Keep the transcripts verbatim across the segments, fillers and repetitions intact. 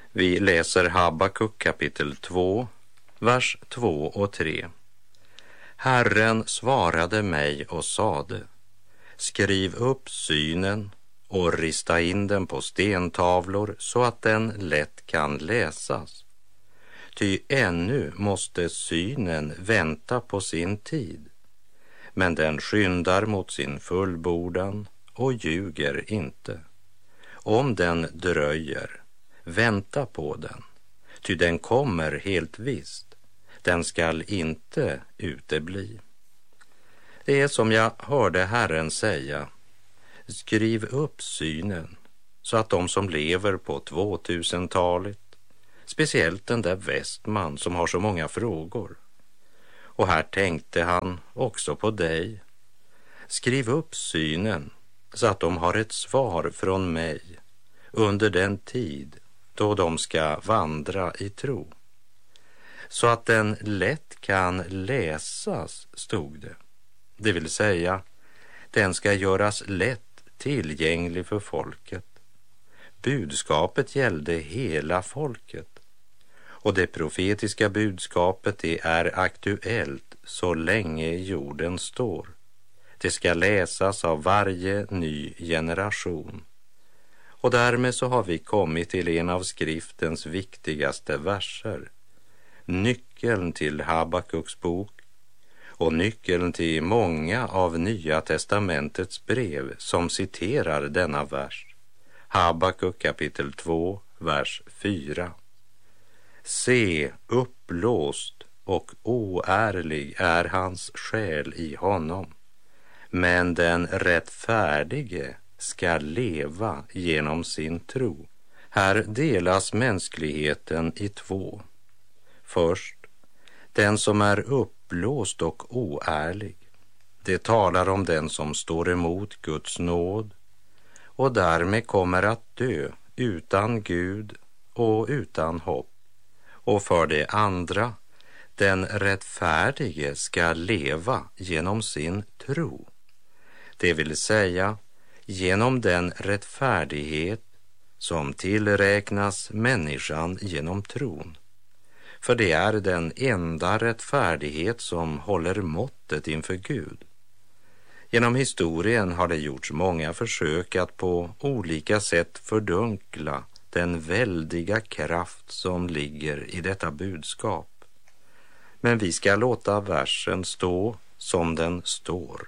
Vi läser Habakuk kapitel två, vers två och tre. Herren svarade mig och sade: skriv upp synen och rista in den på stentavlor så att den lätt kan läsas. Ty ännu måste synen vänta på sin tid, men den skyndar mot sin fullbordan och ljuger inte. Om den dröjer, vänta på den, ty den kommer helt visst. Den skall inte utebli. Det är som jag hörde Herren säga: skriv upp synen så att de som lever på tvåtusentalet, speciellt den där Westman som har så många frågor. Och här tänkte han också på dig. Skriv upp synen så att de har ett svar från mig under den tid då de ska vandra i tro. Så att den lätt kan läsas, stod det. Det vill säga, den ska göras lätt tillgänglig för folket. Budskapet gällde hela folket. Och det profetiska budskapet, det är aktuellt så länge jorden står. Det ska läsas av varje ny generation. Och därmed så har vi kommit till en av skriftens viktigaste verser. Nyckeln till Habakuks bok och nyckeln till många av Nya testamentets brev som citerar denna vers. Habakuk kapitel två, vers fyra. Se, uppblåst och oärlig är hans själ i honom, men den rättfärdige ska leva genom sin tro. Här delas mänskligheten i två. Först, den som är uppblåst och oärlig. Det talar om den som står emot Guds nåd och därmed kommer att dö utan Gud och utan hopp. Och för det andra, den rättfärdige ska leva genom sin tro. Det vill säga, genom den rättfärdighet som tillräknas människan genom tron. För det är den enda rättfärdighet som håller måttet inför Gud. Genom historien har det gjorts många försök att på olika sätt fördunkla den väldiga kraft som ligger i detta budskap. Men vi ska låta versen stå som den står.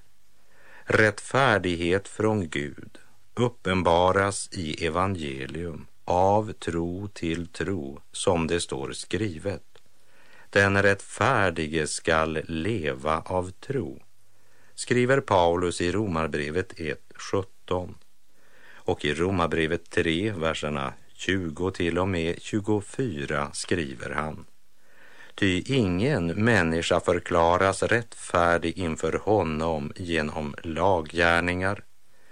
Rättfärdighet från Gud uppenbaras i evangelium av tro till tro, som det står skrivet. Den rättfärdige skall leva av tro, skriver Paulus i Romarbrevet ett sjutton. Och i Romarbrevet tre, verserna tjugo till och med tjugofyra skriver han: ty ingen människa förklaras rättfärdig inför honom genom laggärningar.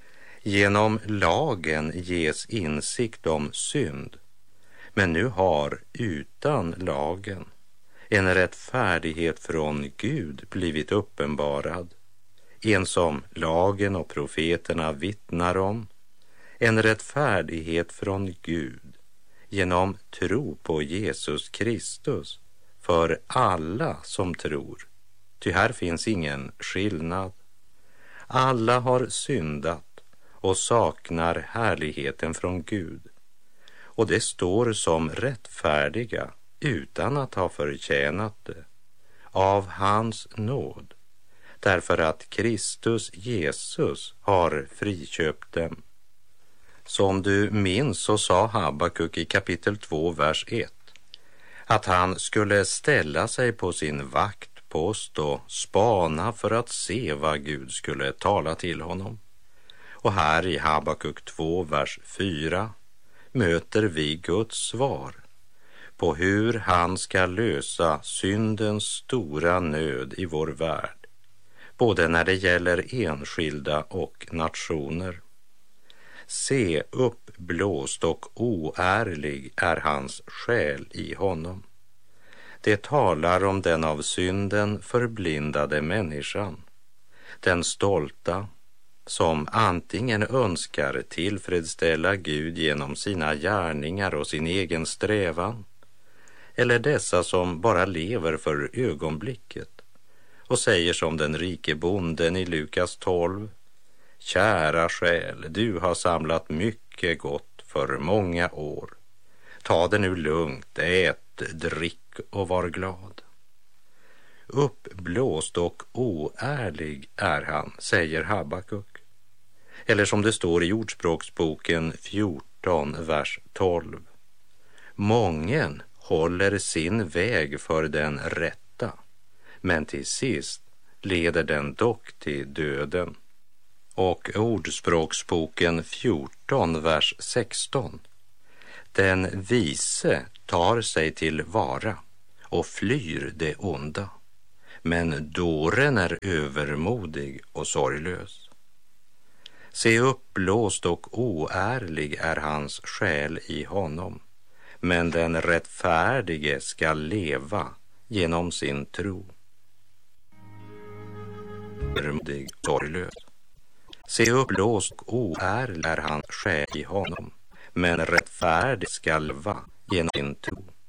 Genom lagen ges insikt om synd, men nu har utan lagen en rättfärdighet från Gud blivit uppenbarad, en som lagen och profeterna vittnar om, en rättfärdighet från Gud genom tro på Jesus Kristus för alla som tror. Ty här finns ingen skillnad. Alla har syndat och saknar härligheten från Gud. Och det står som rättfärdiga utan att ha förtjänat det, av hans nåd, därför att Kristus Jesus har friköpt dem. Som du minns så sa Habakuk i kapitel två, vers ett, att han skulle ställa sig på sin vaktpost och spana för att se vad Gud skulle tala till honom. Och här i Habakuk två, vers fyra möter vi Guds svar på hur han ska lösa syndens stora nöd i vår värld, både när det gäller enskilda och nationer. Se, uppblåst och oärlig är hans själ i honom. Det talar om den av synden förblindade människan, den stolta, som antingen önskar tillfredsställa Gud genom sina gärningar och sin egen strävan, eller dessa som bara lever för ögonblicket och säger som den rike bonden i Lukas tolv: kära själ, du har samlat mycket gott för många år. Ta det nu lugnt, ät, drick och var glad. Uppblåst och oärlig är han, säger Habakuk. Eller som det står i Ordspråksboken fjorton, vers tolv. Mången håller sin väg för den rätta, men till sist leder den dock till döden. Och Ordspråksboken fjorton, vers sexton. Den vise tar sig till vara och flyr det onda, men dåren är övermodig och sorglös. Se, uppblåst och oärlig är hans själ i honom, men den rättfärdige ska leva genom sin tro. Övermodig och sorglös. Se, uppblåst och oärlig är hans själ i honom, men rättfärdig ska leva genom sin tro.